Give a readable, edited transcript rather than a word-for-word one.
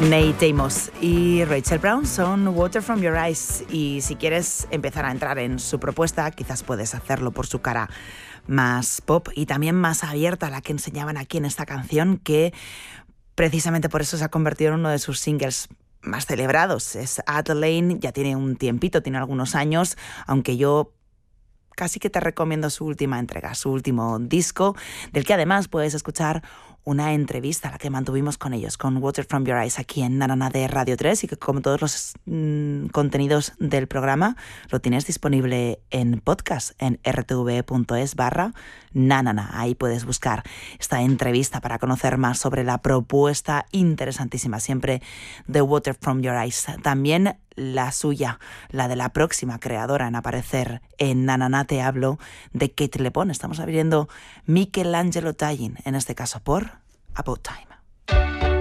Nate Amos y Rachel Brown son Water From Your Eyes, y si quieres empezar a entrar en su propuesta, quizás puedes hacerlo por su cara más pop y también más abierta a la que enseñaban aquí en esta canción, que precisamente por eso se ha convertido en uno de sus singles más celebrados. Es Adelaine, ya tiene un tiempito, tiene algunos años, aunque yo casi que te recomiendo su última entrega, su último disco, del que además puedes escuchar una entrevista la que mantuvimos con ellos, con Water From Your Eyes, aquí en Nanana de Radio 3, y que como todos los contenidos del programa lo tienes disponible en podcast en rtve.es/nanana. Ahí puedes buscar esta entrevista para conocer más sobre la propuesta interesantísima siempre de Water From Your Eyes. También la suya, la de la próxima creadora en aparecer en Nanana Te Hablo, de Kate Le Bon. Estamos abriendo Michelangelo Tallin, en este caso por About Time.